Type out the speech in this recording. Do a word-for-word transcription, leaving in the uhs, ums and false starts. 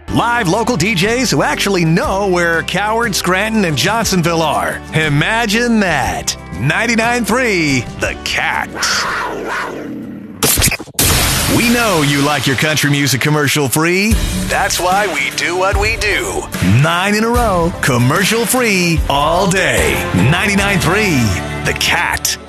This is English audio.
Live local D Js who actually know where Coward, Scranton, and Johnsonville are. Imagine that. ninety-nine point three The Cat. We know you like your country music commercial-free. That's why we do what we do. Nine in a row, commercial-free, all day. ninety-nine point three The Cat.